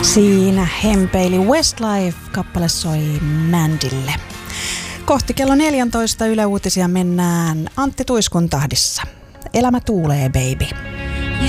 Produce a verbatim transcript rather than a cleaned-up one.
Siinä hempeili Westlife, kappale soi Mandylle. Kohti kello neljätoista Yle Uutisia mennään Antti Tuiskun tahdissa. Elämä tuulee, baby.